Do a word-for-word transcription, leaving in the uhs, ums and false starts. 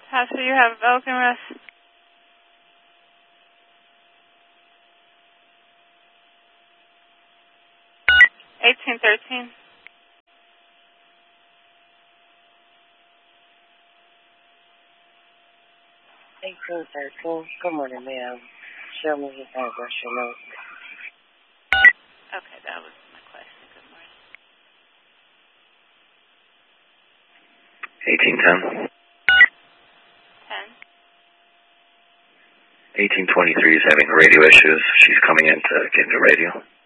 Pastor, you have Belgian rest. eighteen thirteen. eighteen thirteen. Good morning, ma'am. Show me his address, your note. Okay, that was my question. Good morning. eighteen ten. ten. eighteen twenty-three is having radio issues. She's coming in to get into radio.